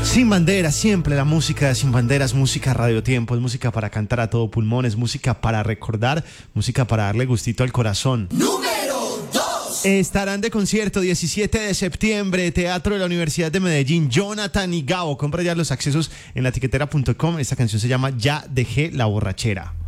Sin Banderas, siempre la música de Sin Banderas, música Radio Tiempo, es música para cantar a todo pulmón, es música para recordar, música para darle gustito al corazón. Número 2. Estarán de concierto 17 de septiembre, Teatro de la Universidad de Medellín, Jonathan y Gabo. Compra ya los accesos en latiquetera.com. Esta canción se llama Ya dejé la borrachera.